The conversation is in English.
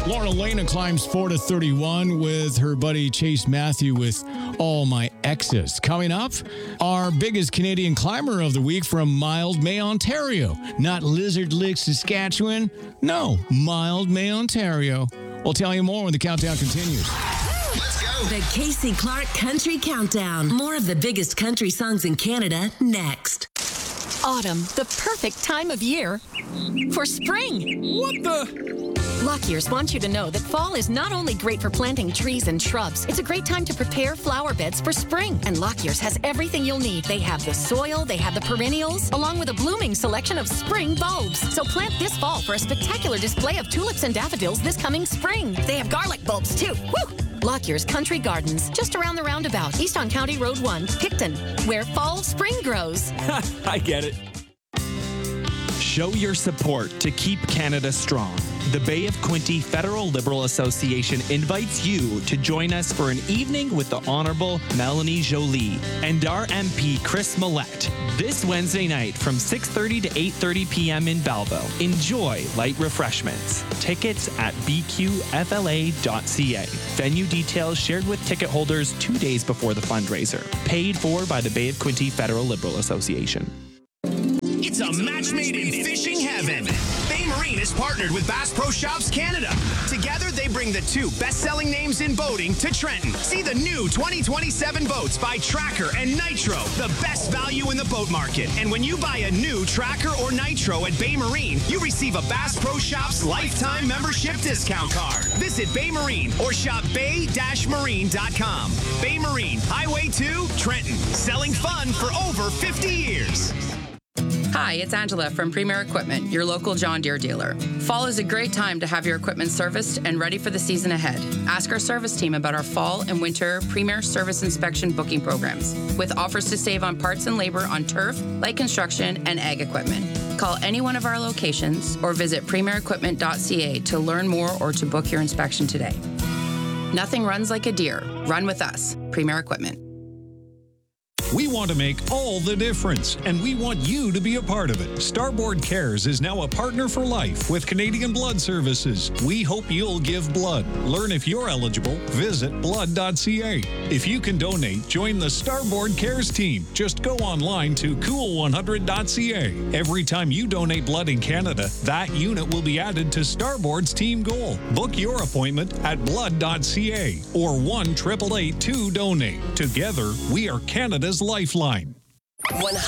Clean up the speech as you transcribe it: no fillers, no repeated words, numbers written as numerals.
Laura Lena climbs 4 to 31 with her buddy Chase Matthew with All My Exes. Coming up, our biggest Canadian climber of the week from Mildmay, Ontario. Not Lizard Lick, Saskatchewan. No, Mildmay, Ontario. We'll tell you more when the countdown continues. Let's go. The Casey Clark Country Countdown. More of the biggest country songs in Canada next. Autumn, the perfect time of year for spring. What the? Lockyear's wants you to know that fall is not only great for planting trees and shrubs, it's a great time to prepare flower beds for spring. And Lockyear's has everything you'll need. They have the soil, they have the perennials, along with a blooming selection of spring bulbs. So plant this fall for a spectacular display of tulips and daffodils this coming spring. They have garlic bulbs too. Woo! Lockyear's Country Gardens, just around the roundabout, east on County Road 1, Picton, where fall spring grows. I get it. Show your support to keep Canada strong. The Bay of Quinte Federal Liberal Association invites you to join us for an evening with the Honourable Melanie Joly and our MP Chris Millette this Wednesday night from 6:30 to 8:30 p.m. in Belleville. Enjoy light refreshments. Tickets at bqfla.ca. Venue details shared with ticket holders 2 days before the fundraiser. Paid for by the Bay of Quinte Federal Liberal Association. It's a match made in fishing heaven. Bay Marine is partnered with Bass Pro Shops Canada. Together, they bring the two best-selling names in boating to Trenton. See the new 2027 boats by Tracker and Nitro, the best value in the boat market. And when you buy a new Tracker or Nitro at Bay Marine, you receive a Bass Pro Shops lifetime membership discount card. Visit Bay Marine or shop bay-marine.com. Bay Marine, Highway 2, Trenton. Selling fun for over 50 years. Hi, it's Angela from Premier Equipment, your local John Deere dealer. Fall is a great time to have your equipment serviced and ready for the season ahead. Ask our service team about our fall and winter Premier Service Inspection booking programs, with offers to save on parts and labor on turf, light construction, and ag equipment. Call any one of our locations or visit premierequipment.ca to learn more or to book your inspection today. Nothing runs like a Deere. Run with us. Premier Equipment. We want to make all the difference, and we want you to be a part of it. Starboard Cares is now a partner for life with Canadian Blood Services. We hope you'll give blood. Learn if you're eligible. Visit blood.ca. If you can donate, join the Starboard Cares team. Just go online to cool100.ca. Every time you donate blood in Canada, that unit will be added to Starboard's team goal. Book your appointment at blood.ca or 1-888-2-DONATE. Together, we are Canada's lifeline. 100%